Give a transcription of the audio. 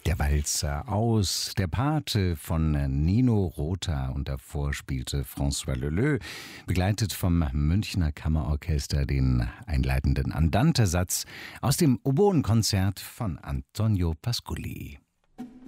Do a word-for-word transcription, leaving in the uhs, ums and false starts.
Der Walzer aus Der Pate von Nino Rota und davor spielte François Leleux, begleitet vom Münchner Kammerorchester, den einleitenden Andante-Satz aus dem Oboenkonzert von Antonio Pasculli.